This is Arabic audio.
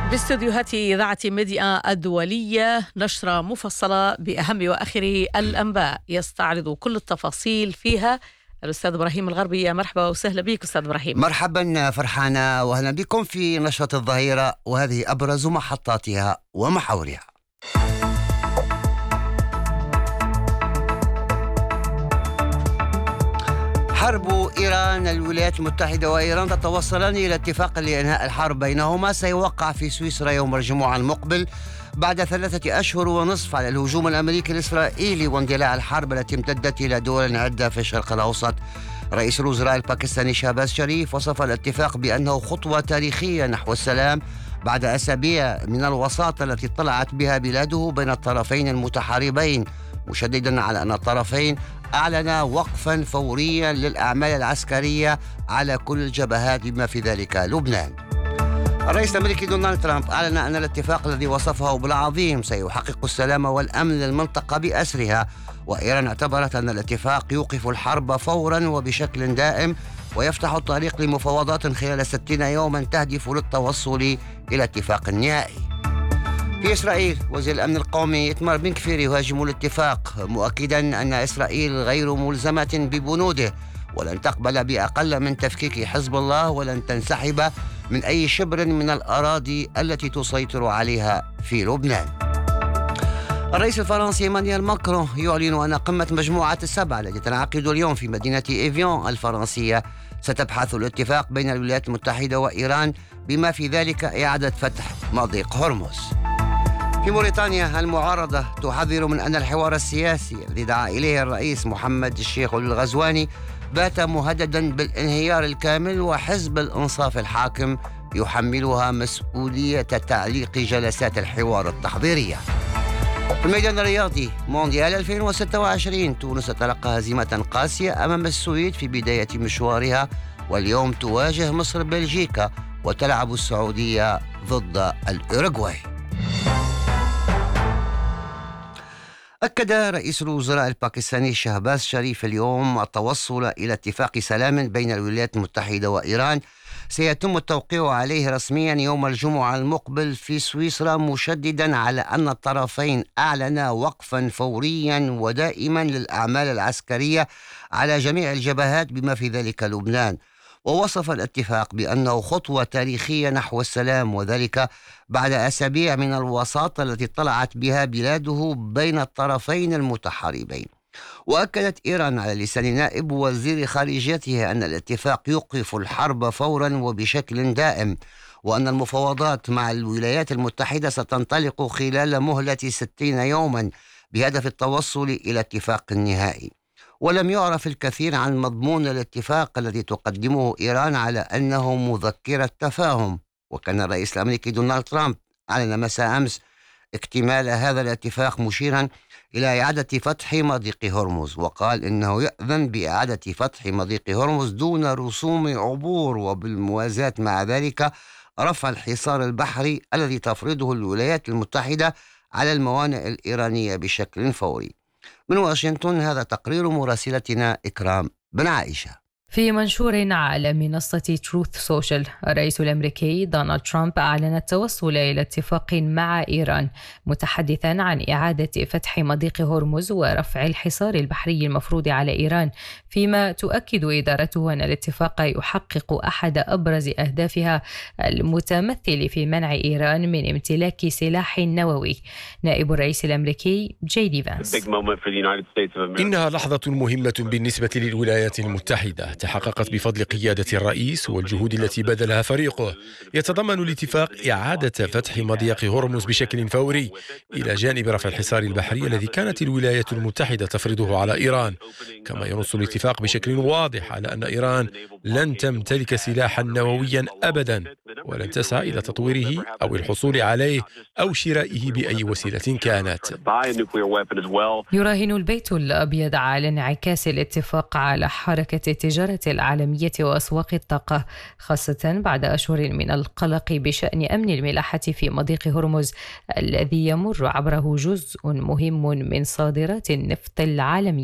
باستديوهات إذاعة ميديا الدولية نشرة مفصلة بأهم وآخر الأنباء يستعرض كل التفاصيل فيها الأستاذ إبراهيم الغربي. مرحبا وسهلا بك أستاذ إبراهيم. مرحبا فرحانة وأهلا بكم في نشرة الظهيرة، وهذه أبرز محطاتها ومحاورها. حرب إيران، الولايات المتحدة وإيران تتوصلان إلى اتفاق لإنهاء الحرب بينهما سيوقع في سويسرا يوم الجمعة المقبل بعد 3 أشهر ونصف على الهجوم الأمريكي الإسرائيلي واندلاع الحرب التي امتدت إلى دول عدة في الشرق الأوسط. رئيس الوزراء الباكستاني شهباز شريف وصف الاتفاق بأنه خطوة تاريخية نحو السلام بعد أسابيع من الوساطة التي اطلعت بها بلاده بين الطرفين المتحاربين، مشددا على أن الطرفين أعلن وقفا فوريا للأعمال العسكرية على كل الجبهات بما في ذلك لبنان. الرئيس الأمريكي دونالد ترامب أعلن أن الاتفاق الذي وصفه بالعظيم سيحقق السلام والأمن للمنطقة بأسرها، وإيران اعتبرت أن الاتفاق يوقف الحرب فورا وبشكل دائم ويفتح الطريق لمفاوضات خلال 60 يوما تهدف للتوصل إلى اتفاق نهائي. في إسرائيل، وزير الأمن القومي إتمار بن كفير يهاجم الاتفاق مؤكدا أن إسرائيل غير ملزمة ببنوده ولن تقبل بأقل من تفكيك حزب الله ولن تنسحب من أي شبر من الأراضي التي تسيطر عليها في لبنان. الرئيس الفرنسي إيمانويل ماكرون يعلن أن قمة مجموعة السبع التي تنعقد اليوم في مدينة إيفيون الفرنسية ستبحث الاتفاق بين الولايات المتحدة وإيران بما في ذلك إعادة فتح مضيق هرمز. في موريتانيا، المعارضة تحذر من أن الحوار السياسي الذي دعا إليه الرئيس محمد الشيخ الغزواني بات مهددا بالانهيار الكامل، وحزب الإنصاف الحاكم يحملها مسؤولية تعليق جلسات الحوار التحضيرية. في الميدان الرياضي، مونديال 2026، تونس تلقى هزيمة قاسية أمام السويد في بداية مشوارها، واليوم تواجه مصر بلجيكا وتلعب السعودية ضد الأوروغواي. أكد رئيس الوزراء الباكستاني شهباز شريف اليوم التوصل إلى اتفاق سلام بين الولايات المتحدة وإيران سيتم التوقيع عليه رسميا يوم الجمعة المقبل في سويسرا، مشددا على أن الطرفين أعلنا وقفا فوريا ودائما للأعمال العسكرية على جميع الجبهات بما في ذلك لبنان. ووصف الاتفاق بأنه خطوة تاريخية نحو السلام، وذلك بعد أسابيع من الوساطة التي اطلعت بها بلاده بين الطرفين المتحاربين. وأكدت إيران على لسان نائب وزير خارجيتها أن الاتفاق يوقف الحرب فورا وبشكل دائم، وأن المفاوضات مع الولايات المتحدة ستنطلق خلال مهلة 60 يوما بهدف التوصل إلى اتفاق نهائي. ولم يعرف الكثير عن مضمون الاتفاق الذي تقدمه إيران على أنه مذكرة تفاهم، وكان الرئيس الأمريكي دونالد ترامب أعلن مساء أمس اكتمال هذا الاتفاق مشيرا إلى إعادة فتح مضيق هرمز، وقال إنه يأذن بإعادة فتح مضيق هرمز دون رسوم عبور، وبالموازاة مع ذلك رفع الحصار البحري الذي تفرضه الولايات المتحدة على الموانئ الإيرانية بشكل فوري. من واشنطن، هذا تقرير مراسلتنا إكرام بن عائشة. في منشور على منصة تروث سوشيال، الرئيس الأمريكي دونالد ترامب أعلن التوصل إلى اتفاق مع إيران، متحدثا عن إعادة فتح مضيق هرمز ورفع الحصار البحري المفروض على إيران، فيما تؤكد إدارته أن الاتفاق يحقق أحد أبرز أهدافها المتمثل في منع إيران من امتلاك سلاح نووي. نائب الرئيس الأمريكي جي دي فانس: إنها لحظة مهمة بالنسبة للولايات المتحدة، تحققت بفضل قيادة الرئيس والجهود التي بذلها فريقه. يتضمن الاتفاق إعادة فتح مضيق هرمز بشكل فوري، إلى جانب رفع الحصار البحري الذي كانت الولايات المتحدة تفرضه على إيران. كما ينص الاتفاق بشكل واضح على أن إيران لن تمتلك سلاحا نوويا أبدا، ولن تسعى إلى تطويره أو الحصول عليه أو شرائه بأي وسيلة كانت. يراهن البيت الأبيض على انعكاس الاتفاق على حركة التجارة العالمية وأسواق الطاقة، خاصة بعد أشهر من القلق بشأن أمن الملاحة في مضيق هرمز الذي يمر عبره جزء مهم من صادرات النفط العالمية.